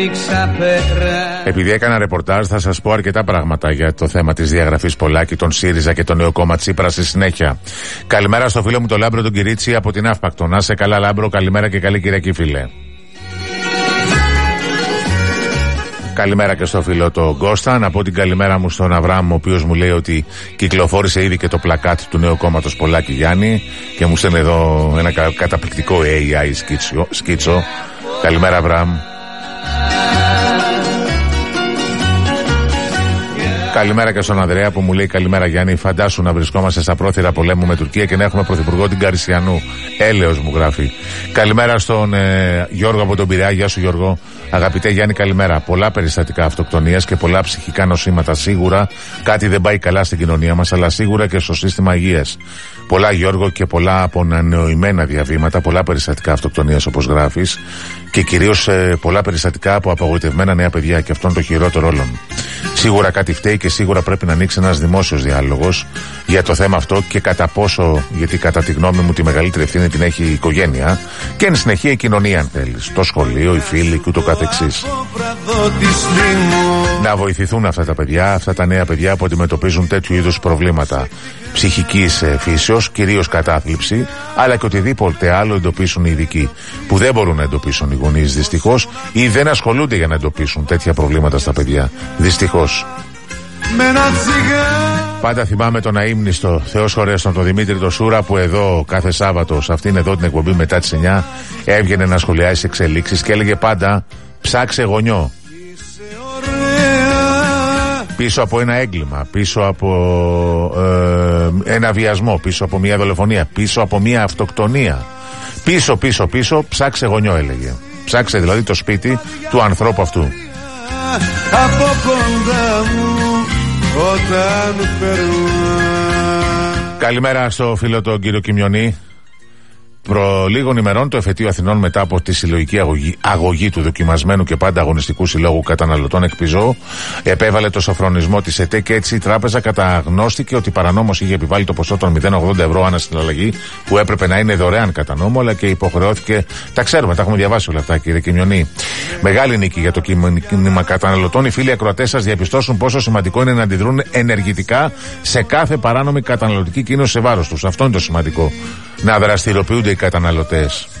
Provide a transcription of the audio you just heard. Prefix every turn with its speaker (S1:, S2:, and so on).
S1: Επειδή έκανα ρεπορτάζ, θα σας πω αρκετά πράγματα για το θέμα της διαγραφής Πολάκη, τον ΣΥΡΙΖΑ και το νέο κόμμα Τσίπρα στη συνέχεια. Καλημέρα στο φίλο μου τον Λάμπρο τον Κυρίτσι από την Αύπακτο. Να σε καλά, Λάμπρο, καλημέρα και καλή Κυριακή, φίλε. Καλημέρα και στο φίλο τον Κώστα. Να πω την καλημέρα μου στον Αβραάμ, ο οποίος μου λέει ότι κυκλοφόρησε ήδη και το πλακάτ του νέου κόμματος Πολάκη Γιάννη και μου στέλνει εδώ ένα καταπληκτικό AI σκίτσο. Καλημέρα, Αβραάμ. Καλημέρα και στον Ανδρέα που μου λέει καλημέρα Γιάννη. Φαντάσου να βρισκόμαστε στα πρόθυρα πολέμου με Τουρκία και να έχουμε πρωθυπουργό την Καρισιανού. Έλεος μου γράφει. Καλημέρα στον Γιώργο από τον Πειραιά. Γεια σου Γιώργο. Αγαπητέ Γιάννη, καλημέρα. Πολλά περιστατικά αυτοκτονίας και πολλά ψυχικά νοσήματα. Σίγουρα κάτι δεν πάει καλά στην κοινωνία μας, αλλά σίγουρα και στο σύστημα υγείας. Πολλά Γιώργο και πολλά απονανοημένα διαβήματα, πολλά περιστατικά αυτοκτονίας όπως γράφεις και κυρίως πολλά περιστατικά από απογοητευμένα νέα παιδιά και αυτό είναι το χειρότερο όλων. Σίγουρα κάτι φταίει και σίγουρα πρέπει να ανοίξει ένας δημόσιος διάλογος για το θέμα αυτό και κατά πόσο, γιατί κατά τη γνώμη μου τη μεγαλύτερη ευθύνη την έχει η οικογένεια και εν συνεχεία η κοινωνία αν θέλεις, το σχολείο, οι φίλοι και ούτω καθεξής. Να βοηθηθούν αυτά τα παιδιά, αυτά τα νέα παιδιά που αντιμετωπίζουν τέτοιου είδους προβλήματα ψυχικής φύσεως, κυρίως κατάθλιψη, αλλά και οτιδήποτε άλλο εντοπίσουν οι ειδικοί, που δεν μπορούν να εντοπίσουν οι γονείς δυστυχώς ή δεν ασχολούνται για να εντοπίσουν τέτοια προβλήματα στα παιδιά. Δυστυχώς. Πάντα θυμάμαι τον αείμνηστο Θεός χωρέστον τον Δημήτρη το Σούρα που εδώ κάθε Σάββατο σε αυτήν εδώ την εκπομπή μετά τις 9 έβγαινε να σχολιάσει εξελίξεις και έλεγε πάντα ψάξε γονιό. Πίσω από ένα έγκλημα, πίσω από ένα βιασμό, πίσω από μια δολοφονία, πίσω από μια αυτοκτονία. Πίσω, ψάξε γονιό έλεγε. Ψάξε δηλαδή το σπίτι του ανθρώπου αυτού. Από κοντά μου όταν καλημέρα στο φίλο τον κύριο Κιμιονή. Προ λίγων ημερών το εφετείο Αθηνών μετά από τη συλλογική αγωγή του δοκιμασμένου και πάντα αγωνιστικού συλλόγου καταναλωτών εκπιζώ επέβαλε το σοφρονισμό της ΕΤΕ και έτσι η τράπεζα καταγνώστηκε ότι παρανόμως είχε επιβάλει το ποσό των 0,80 ευρώ ανά συναλλαγή που έπρεπε να είναι δωρεάν κατά νόμο αλλά και υποχρεώθηκε, τα ξέρουμε, τα έχουμε διαβάσει όλα αυτά κύριε Κιμιονή. Μεγάλη νίκη για το κίνημα καταναλωτών. Οι φίλοι ακροατές σας διαπιστώσουν πόσο σημαντικό είναι να αντιδρούν ενεργητικά σε κάθε παράνομη καταναλωτική κίνηση σε βάρος τους. Αυτό είναι το σημαντικό. Να δραστηριοποιούνται οι καταναλωτές.